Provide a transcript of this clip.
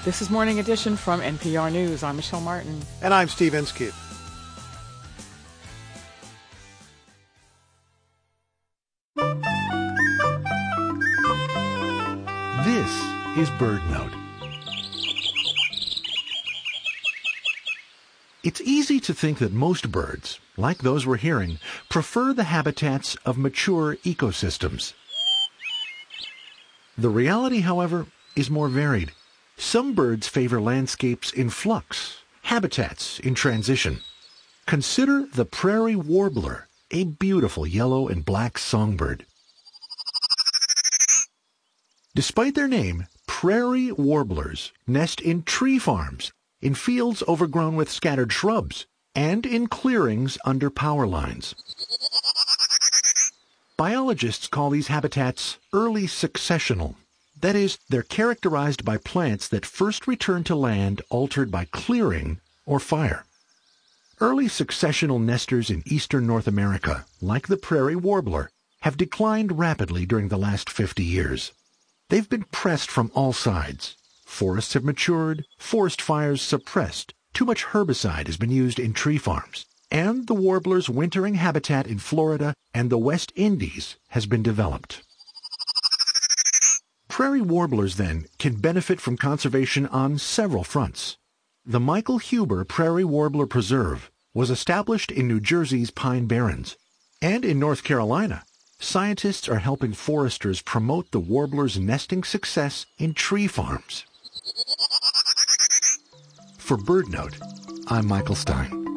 This is Morning Edition from NPR News. I'm Michelle Martin. And I'm Steve Inskeep. This is BirdNote. It's easy to think that most birds, like those we're hearing, prefer the habitats of mature ecosystems. The reality, however, is more varied. Some birds favor landscapes in flux, habitats in transition. Consider the prairie warbler, a beautiful yellow and black songbird. Despite their name, prairie warblers nest in tree farms, in fields overgrown with scattered shrubs, and in clearings under power lines. Biologists call these habitats early successional. That is, they're characterized by plants that first return to land altered by clearing or fire. Early successional nesters in eastern North America, like the prairie warbler, have declined rapidly during the last 50 years. They've been pressed from all sides. Forests have matured, forest fires suppressed, too much herbicide has been used in tree farms, and the warbler's wintering habitat in Florida and the West Indies has been developed. Prairie warblers, then, can benefit from conservation on several fronts. The Michael Huber Prairie Warbler Preserve was established in New Jersey's Pine Barrens. And in North Carolina, scientists are helping foresters promote the warbler's nesting success in tree farms. For BirdNote, I'm Michael Stein.